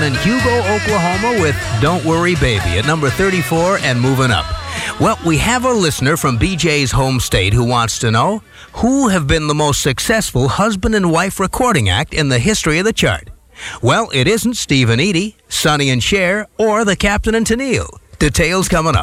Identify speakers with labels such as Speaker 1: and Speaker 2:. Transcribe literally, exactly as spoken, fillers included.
Speaker 1: in Hugo, Oklahoma with Don't Worry Baby at number thirty-four and moving up. Well, we have a listener from B J's home state who wants to know who have been the most successful husband and wife recording act in the history of the chart. Well, it isn't Steve and Edie, Sonny and Cher, or the Captain and Tennille. Details coming up.